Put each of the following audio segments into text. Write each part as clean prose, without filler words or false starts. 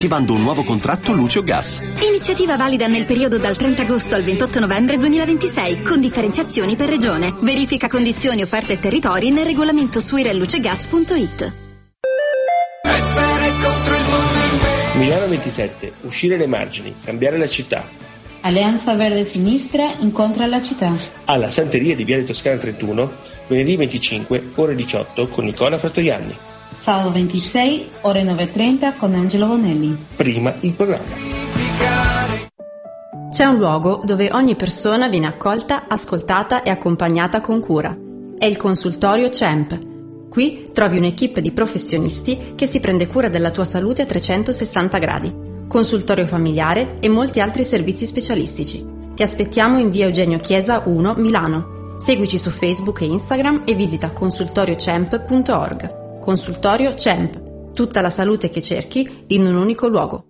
attivando un nuovo contratto luce o gas. Iniziativa valida nel periodo dal 30 agosto al 28 novembre 2026, con differenziazioni per regione. Verifica condizioni, offerte e territori nel regolamento su irellucegas.it. Essere contro il mondo in Milano 27, uscire le margini, cambiare la città. Alleanza Verde Sinistra incontra la città. Alla Santeria di Viale Toscana 31, venerdì 25, ore 18, con Nicola Frattoianni. Sabato 26, ore 9:30 con Angelo Bonelli. Prima il programma. C'è un luogo dove ogni persona viene accolta, ascoltata e accompagnata con cura. È il consultorio CEMP. Qui trovi un'equipe di professionisti che si prende cura della tua salute a 360 gradi. Consultorio familiare e molti altri servizi specialistici. Ti aspettiamo in via Eugenio Chiesa 1, Milano. Seguici su Facebook e Instagram e visita consultoriocemp.org. Consultorio CEMP. Tutta la salute che cerchi in un unico luogo.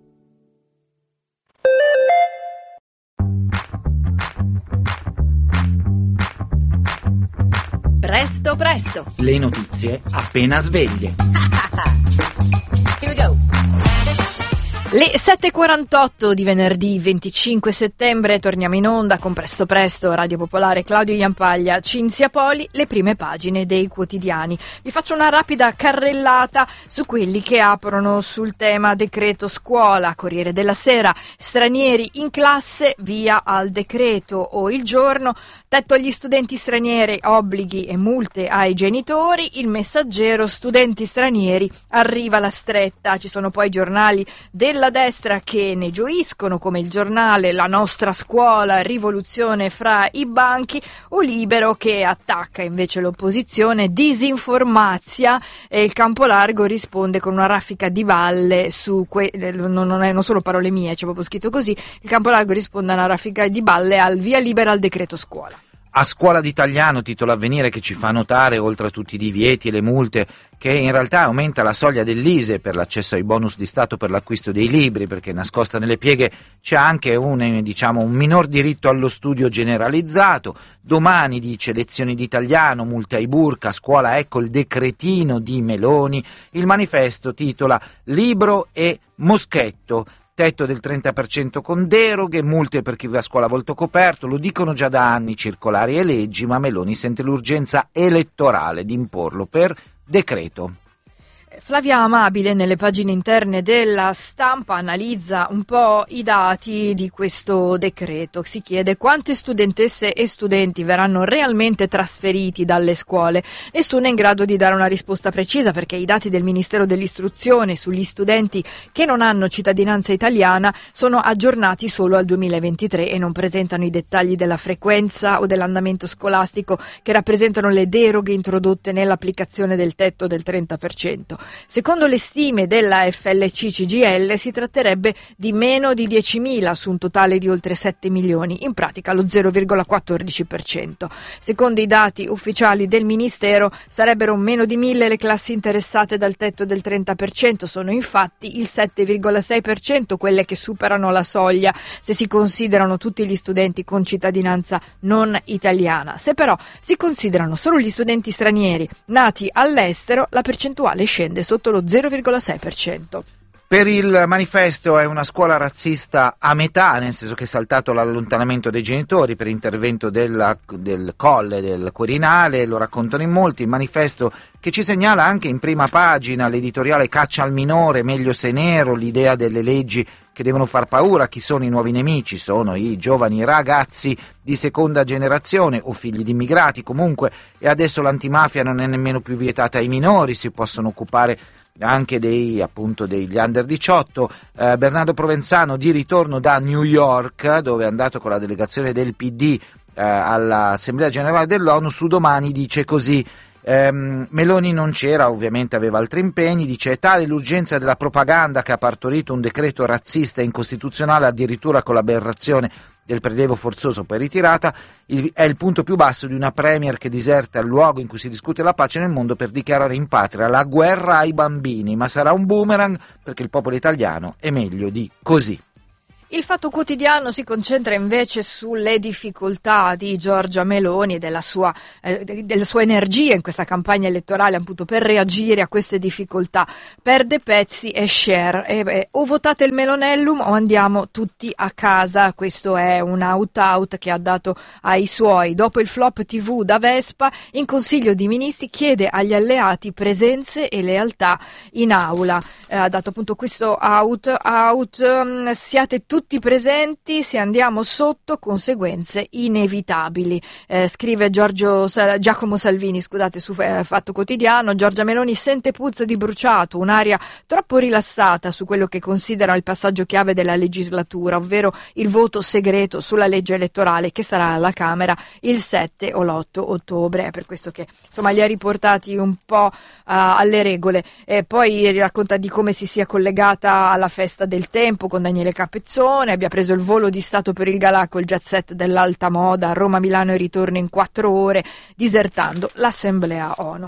Presto, presto! Le notizie appena sveglie. Here we go! Le 7.48 di venerdì 25 settembre, torniamo in onda con Presto Presto, Radio Popolare, Claudio Iampaglia, Cinzia Poli, le prime pagine dei quotidiani. Vi faccio una rapida carrellata su quelli che aprono sul tema decreto scuola. Corriere della Sera, stranieri in classe, via al decreto. O Il Giorno, tetto agli studenti stranieri, obblighi e multe ai genitori. Il Messaggero, studenti stranieri, arriva la stretta. Ci sono poi giornali della destra che ne gioiscono, come Il Giornale, La nostra scuola, rivoluzione fra i banchi, o Libero che attacca invece l'opposizione, disinformazia, e il Campolargo risponde con una raffica di balle su non solo parole mie, c'è proprio scritto così. Il Campolargo risponde a una raffica di balle al via libera al decreto scuola. A scuola d'italiano, titola Avvenire, che ci fa notare, oltre a tutti i divieti e le multe, che in realtà aumenta la soglia dell'ISEE per l'accesso ai bonus di Stato per l'acquisto dei libri, perché nascosta nelle pieghe c'è anche un minor diritto allo studio generalizzato. Domani, dice, lezioni di italiano, multe ai burka, a scuola ecco il decretino di Meloni. Il Manifesto titola Libro e Moschetto. Tetto del 30% con deroghe, multe per chi va a scuola a volto coperto, lo dicono già da anni circolari e leggi, ma Meloni sente l'urgenza elettorale di imporlo per decreto. Flavia Amabile nelle pagine interne della Stampa analizza un po' i dati di questo decreto. Si chiede quante studentesse e studenti verranno realmente trasferiti dalle scuole. Nessuno è in grado di dare una risposta precisa, perché i dati del Ministero dell'Istruzione sugli studenti che non hanno cittadinanza italiana sono aggiornati solo al 2023 e non presentano i dettagli della frequenza o dell'andamento scolastico che rappresentano le deroghe introdotte nell'applicazione del tetto del 30%. Secondo le stime della FLC-CGIL si tratterebbe di meno di 10.000 su un totale di oltre 7 milioni, in pratica lo 0,14%. Secondo i dati ufficiali del Ministero sarebbero meno di 1.000 le classi interessate dal tetto del 30%, sono infatti il 7,6% quelle che superano la soglia se si considerano tutti gli studenti con cittadinanza non italiana. Se però si considerano solo gli studenti stranieri nati all'estero, la percentuale scende sotto lo 0,6%. Per il Manifesto è una scuola razzista a metà, nel senso che è saltato l'allontanamento dei genitori per intervento del Colle, del Quirinale, lo raccontano in molti. Il Manifesto che ci segnala anche in prima pagina l'editoriale Caccia al minore, meglio se nero, l'idea delle leggi che devono far paura. Chi sono i nuovi nemici? Sono i giovani ragazzi di seconda generazione o figli di immigrati comunque, e adesso l'antimafia non è nemmeno più vietata ai minori, si possono occupare anche degli under 18. Bernardo Provenzano di ritorno da New York, dove è andato con la delegazione del PD all'Assemblea Generale dell'ONU. Su Domani dice così: Meloni non c'era, ovviamente aveva altri impegni, dice: è tale l'urgenza della propaganda che ha partorito un decreto razzista e incostituzionale, addirittura con l'aberrazione del prelievo forzoso per ritirata. È il punto più basso di una premier che diserta il luogo in cui si discute la pace nel mondo per dichiarare in patria la guerra ai bambini, ma sarà un boomerang perché il popolo italiano è meglio di così. Il Fatto Quotidiano si concentra invece sulle difficoltà di Giorgia Meloni e della sua energia in questa campagna elettorale, appunto per reagire a queste difficoltà. Perde pezzi e share. O votate il Melonellum o andiamo tutti a casa. Questo è un out che ha dato ai suoi. Dopo il flop TV da Vespa, in Consiglio di Ministri chiede agli alleati presenze e lealtà in aula. Ha dato appunto questo out. Siate tutti presenti, se andiamo sotto conseguenze inevitabili, scrive Giacomo Salvini su Fatto Quotidiano. Giorgia Meloni sente puzza di bruciato, un'aria troppo rilassata su quello che considera il passaggio chiave della legislatura, ovvero il voto segreto sulla legge elettorale che sarà alla Camera il 7 o l'8 ottobre. È per questo che insomma li ha riportati un po' alle regole. E poi racconta di come si sia collegata alla festa del tempo con Daniele Capezzone, abbia preso il volo di Stato per il Galà col jet set dell'alta moda, Roma-Milano e ritorno in 4 ore, disertando l'Assemblea ONU.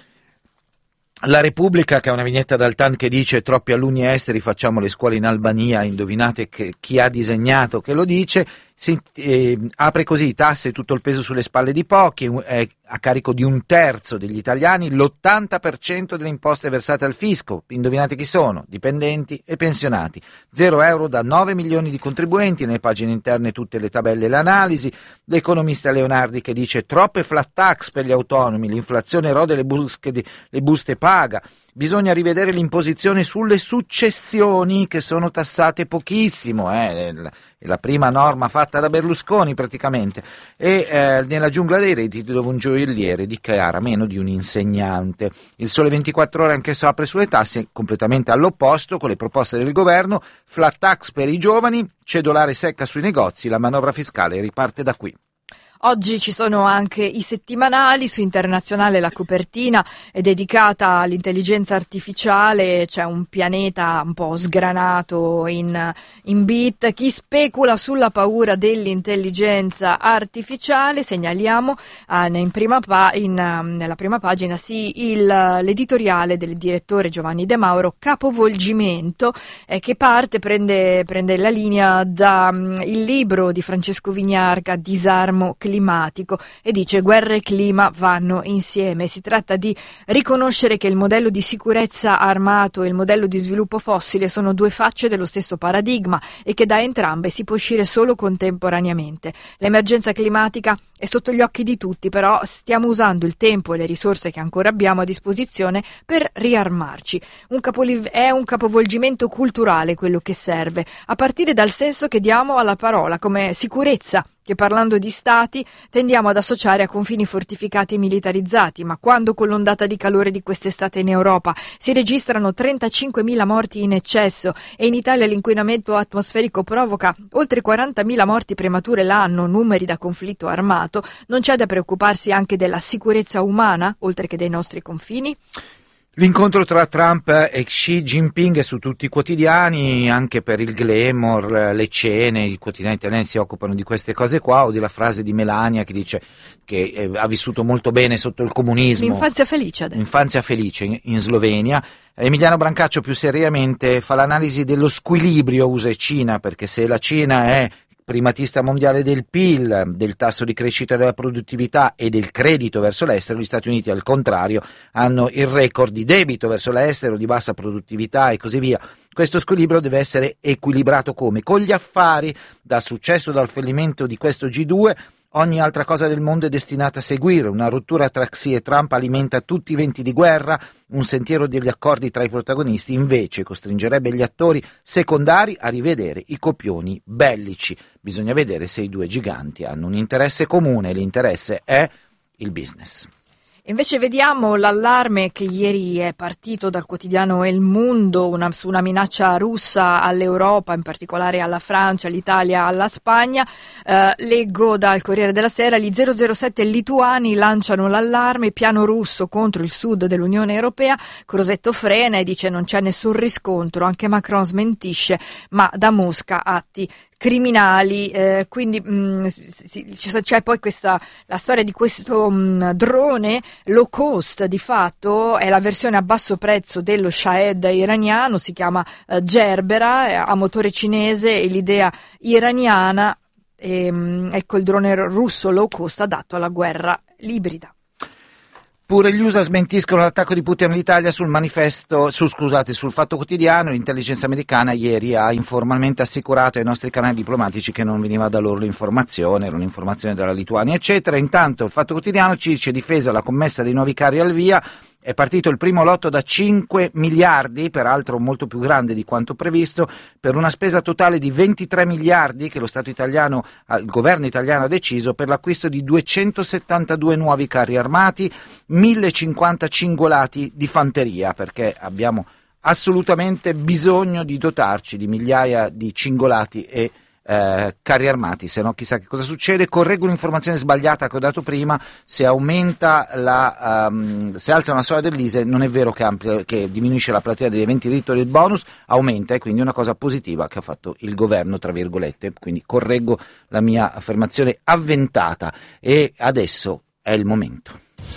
La Repubblica, che ha una vignetta dal TAN che dice troppi alunni esteri, facciamo le scuole in Albania, indovinate chi ha disegnato che lo dice, apre così: tasse, tutto il peso sulle spalle di pochi, è a carico di 1/3 degli italiani, l'80% delle imposte versate al fisco, indovinate chi sono? Dipendenti e pensionati. 0 euro da 9 milioni di contribuenti, nelle pagine interne tutte le tabelle e le analisi. L'economista Leonardi che dice troppe flat tax per gli autonomi, l'inflazione rode le buste paga, bisogna rivedere l'imposizione sulle successioni che sono tassate pochissimo, la prima norma fatta da Berlusconi praticamente, e nella giungla dei redditi dove un gioielliere dichiara meno di un insegnante. Il Sole 24 Ore anch'esso apre sulle tasse, completamente all'opposto, con le proposte del governo: flat tax per i giovani, cedolare secca sui negozi, la manovra fiscale riparte da qui. Oggi ci sono anche i settimanali. Su Internazionale la copertina è dedicata all'intelligenza artificiale, c'è un pianeta un po' sgranato in bit. Chi specula sulla paura dell'intelligenza artificiale, segnaliamo nella prima pagina l'editoriale del direttore Giovanni De Mauro, Capovolgimento, che prende la linea da il libro di Francesco Vignarca, Disarmo climatico, e dice: guerra e clima vanno insieme. Si tratta di riconoscere che il modello di sicurezza armato e il modello di sviluppo fossile sono due facce dello stesso paradigma e che da entrambe si può uscire solo contemporaneamente. L'emergenza climatica è sotto gli occhi di tutti, però stiamo usando il tempo e le risorse che ancora abbiamo a disposizione per riarmarci. È un capovolgimento culturale quello che serve, a partire dal senso che diamo alla parola, come sicurezza, che parlando di stati tendiamo ad associare a confini fortificati e militarizzati, ma quando con l'ondata di calore di quest'estate in Europa si registrano 35.000 morti in eccesso e in Italia l'inquinamento atmosferico provoca oltre 40.000 morti premature l'anno, numeri da conflitto armato, non c'è da preoccuparsi anche della sicurezza umana, oltre che dei nostri confini? L'incontro tra Trump e Xi Jinping è su tutti i quotidiani, anche per il glamour, le cene, i quotidiani italiani si occupano di queste cose qua, o della frase di Melania che dice che ha vissuto molto bene sotto il comunismo. L'infanzia felice adesso. Infanzia felice in Slovenia. Emiliano Brancaccio più seriamente fa l'analisi dello squilibrio USA e Cina, perché se la Cina è primatista mondiale del PIL, del tasso di crescita della produttività e del credito verso l'estero, gli Stati Uniti al contrario hanno il record di debito verso l'estero, di bassa produttività e così via. Questo squilibrio deve essere equilibrato come? Con gli affari. Dal successo, dal fallimento di questo G2, ogni altra cosa del mondo è destinata a seguire. Una rottura tra Xi e Trump alimenta tutti i venti di guerra, un sentiero degli accordi tra i protagonisti invece costringerebbe gli attori secondari a rivedere i copioni bellici. Bisogna vedere se i due giganti hanno un interesse comune, l'interesse è il business. Invece vediamo l'allarme che ieri è partito dal quotidiano El Mundo su una minaccia russa all'Europa, in particolare alla Francia, all'Italia, alla Spagna. Leggo dal Corriere della Sera: gli 007 lituani lanciano l'allarme, piano russo contro il sud dell'Unione Europea. Crosetto frena e dice non c'è nessun riscontro, anche Macron smentisce, ma da Mosca atti criminali, quindi c'è poi la storia di questo drone low cost, di fatto è la versione a basso prezzo dello Shahed iraniano, si chiama Gerbera, a motore cinese e l'idea iraniana, ecco il drone russo low cost adatto alla guerra ibrida. Pure gli USA smentiscono l'attacco di Putin all'Italia sul Fatto Quotidiano. L'intelligence americana ieri ha informalmente assicurato ai nostri canali diplomatici che non veniva da loro l'informazione, era un'informazione della Lituania, eccetera. Intanto il Fatto Quotidiano ci dice: difesa la commessa dei nuovi carri al via. È partito il primo lotto da 5 miliardi, peraltro molto più grande di quanto previsto, per una spesa totale di 23 miliardi che il governo italiano ha deciso per l'acquisto di 272 nuovi carri armati, 1050 cingolati di fanteria, perché abbiamo assolutamente bisogno di dotarci di migliaia di cingolati e carri armati, se no chissà che cosa succede. Correggo un'informazione sbagliata che ho dato prima: se se alza una soglia dell'ISEE non è vero che diminuisce la platea degli eventi diritto del bonus, aumenta, e quindi è una cosa positiva che ha fatto il governo, tra virgolette, quindi correggo la mia affermazione avventata. E adesso è il momento.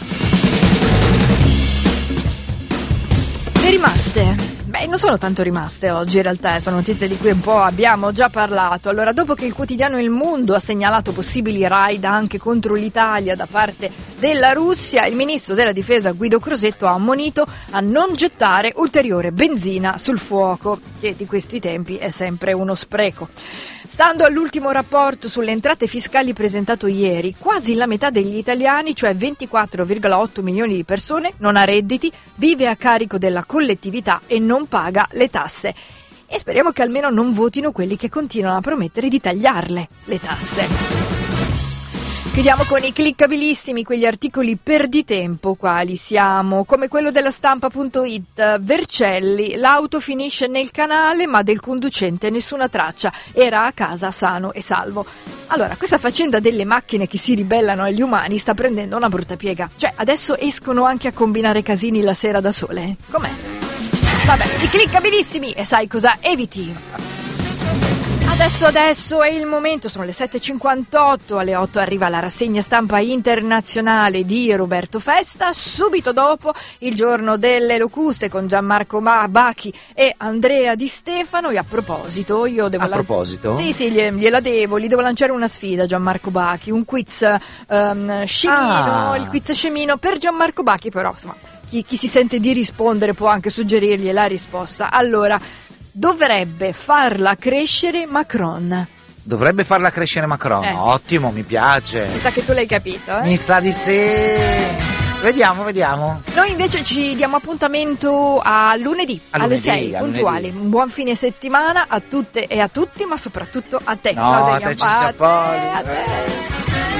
Le rimaste? Beh, non sono tanto rimaste oggi, in realtà sono notizie di cui un po' abbiamo già parlato. Allora, dopo che il quotidiano Il Mondo ha segnalato possibili raid anche contro l'Italia da parte della Russia, il ministro della difesa Guido Crosetto ha ammonito a non gettare ulteriore benzina sul fuoco, che di questi tempi è sempre uno spreco. Stando all'ultimo rapporto sulle entrate fiscali presentato ieri, quasi la metà degli italiani, cioè 24,8 milioni di persone, non ha redditi, vive a carico della collettività e non paga le tasse. E speriamo che almeno non votino quelli che continuano a promettere di tagliarle le tasse. Chiudiamo con i cliccabilissimi, quegli articoli perditempo quali siamo, come quello della stampa.it. Vercelli, l'auto finisce nel canale ma del conducente nessuna traccia, era a casa sano e salvo. Allora, questa faccenda delle macchine che si ribellano agli umani sta prendendo una brutta piega, cioè adesso escono anche a combinare casini la sera da sole, com'è? Vabbè, i cliccabilissimi, e sai cosa eviti? Adesso è il momento, sono le 7.58, alle 8 arriva la rassegna stampa internazionale di Roberto Festa, subito dopo il giorno delle locuste con Gianmarco Bacchi e Andrea Di Stefano. E a proposito, io devo Sì, gliela devo, gli devo lanciare una sfida a Gianmarco Bacchi, un quiz scemino, il quiz scemino per Gianmarco Bacchi, però insomma chi si sente di rispondere può anche suggerirgli la risposta. Allora, dovrebbe farla crescere Macron. Dovrebbe farla crescere Macron, ottimo, mi piace. Mi sa che tu l'hai capito, Mi sa di sì. Vediamo. Noi invece ci diamo appuntamento a lunedì, alle 6, puntuali. Un buon fine settimana a tutte e a tutti, ma soprattutto a te. No, a te Cinzia Poli. A te.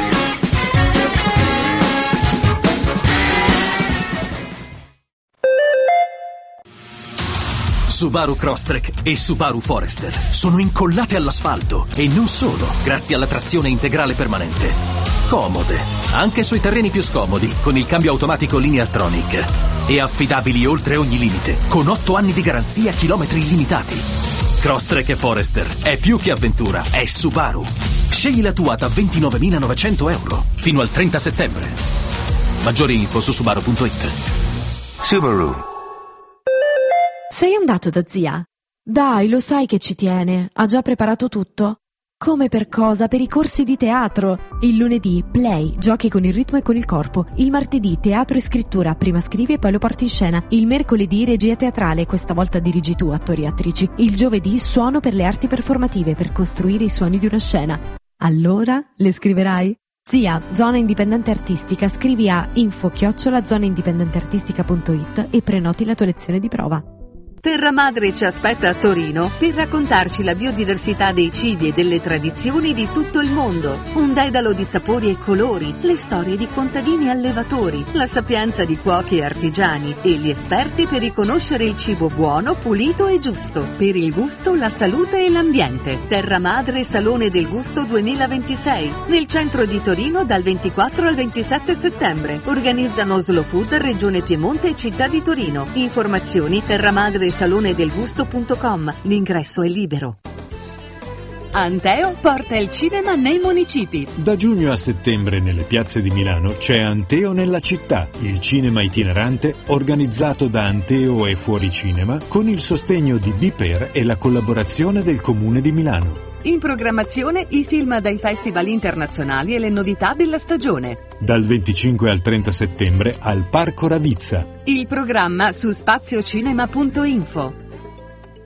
Subaru Crosstrek e Subaru Forester sono incollate all'asfalto e non solo, grazie alla trazione integrale permanente. Comode, anche sui terreni più scomodi, con il cambio automatico Lineartronic. E affidabili oltre ogni limite, con 8 anni di garanzia, chilometri illimitati. Crosstrek e Forester è più che avventura, è Subaru. Scegli la tua da 29.900 euro fino al 30 settembre. Maggiori info su Subaru.it. Subaru. Sei andato da zia? Dai, lo sai che ci tiene, ha già preparato tutto. Come per cosa? Per i corsi di teatro. Il lunedì, play, giochi con il ritmo e con il corpo. Il martedì, teatro e scrittura, prima scrivi e poi lo porti in scena. Il mercoledì, regia teatrale, questa volta dirigi tu, attori e attrici. Il giovedì, suono per le arti performative, per costruire i suoni di una scena. Allora, le scriverai? Zia, Zona Indipendente Artistica, scrivi a info@zonaindipendenteartistica.it e prenoti la tua lezione di prova. Terra Madre ci aspetta a Torino per raccontarci la biodiversità dei cibi e delle tradizioni di tutto il mondo. Un dedalo di sapori e colori, le storie di contadini e allevatori, la sapienza di cuochi e artigiani e gli esperti per riconoscere il cibo buono, pulito e giusto. Per il gusto, la salute e l'ambiente. Terra Madre Salone del Gusto 2026, nel centro di Torino dal 24 al 27 settembre. Organizzano Slow Food, Regione Piemonte e Città di Torino. Informazioni terramadreSalonedelgusto.com. L'ingresso è libero. Anteo porta il cinema nei municipi. Da giugno a settembre nelle piazze di Milano c'è Anteo nella città, il cinema itinerante organizzato da Anteo e Fuoricinema con il sostegno di Biper e la collaborazione del Comune di Milano. In programmazione i film dai festival internazionali e le novità della stagione. Dal 25 al 30 settembre al Parco Ravizza. Il programma su spaziocinema.info.